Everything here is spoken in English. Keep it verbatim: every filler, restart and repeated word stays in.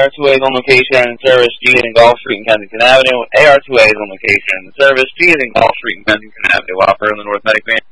R two A is on location and service G and Gulf Street and Kensington Avenue. A R two A is on location and service G and Gulf Street and Kensington Avenue. Operator on the North Medic Van.